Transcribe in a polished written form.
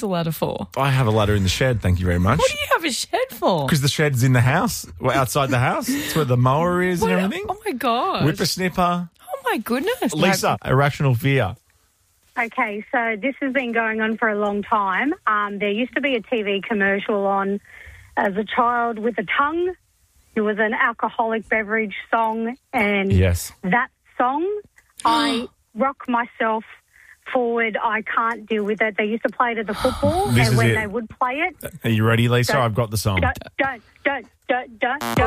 a ladder for? I have a ladder in the shed, thank you very much. What do you have a shed for? Because the shed's in the house, well, outside the house. It's where the mower is and everything. Oh, my God. Whippersnipper. Oh, my goodness. Lisa, irrational fear. Okay, so this has been going on for a long time. There used to be a TV commercial on as a child with a tongue. It was an alcoholic beverage song, and Yes. that song, I rock myself forward. I can't deal with it. They used to play it at the football, This and is when it. they would play it, Are you ready, Lisa? Don't- I've got the song. don't.